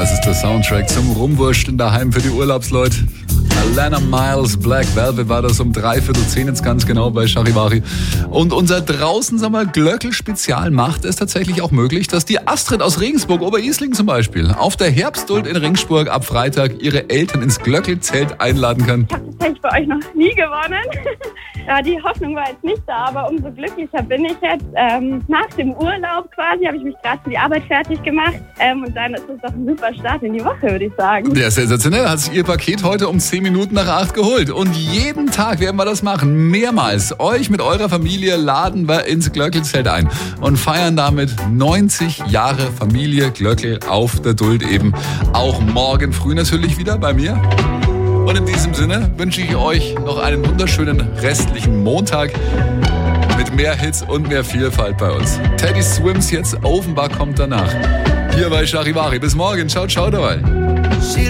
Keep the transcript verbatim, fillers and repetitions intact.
Das ist der Soundtrack zum Rumwurschteln daheim für die Urlaubsleute. Alana Miles, Black Velvet war das um dreiviertel zehn jetzt ganz genau bei Charivari. Und unser draußen, sag mal, Glöckl-Spezial macht es tatsächlich auch möglich, dass die Astrid aus Regensburg, Oberisling zum Beispiel, auf der Herbstduld in Regensburg ab Freitag ihre Eltern ins Glöckl-Zelt einladen kann. Ich habe tatsächlich bei euch noch nie gewonnen. Ja, die Hoffnung war jetzt nicht da, aber umso glücklicher bin ich jetzt. Ähm, nach dem Urlaub quasi habe ich mich gerade für die Arbeit fertig gemacht. Ähm, und dann ist es doch ein super Start in die Woche, würde ich sagen. Ja, sensationell. Hat sich ihr Paket heute um zehn Minuten nach acht geholt. Und jeden Tag werden wir das machen. Mehrmals. Euch mit eurer Familie laden wir ins Glöckl-Zelt ein und feiern damit neunzig Jahre Familie Glöckl auf der Duld eben. Auch morgen früh natürlich wieder bei mir. Und in diesem Sinne wünsche ich euch noch einen wunderschönen restlichen Montag mit mehr Hits und mehr Vielfalt bei uns. Teddy Swims jetzt, Offenbach kommt danach. Hier bei Charivari. Bis morgen. Ciao, ciao dabei.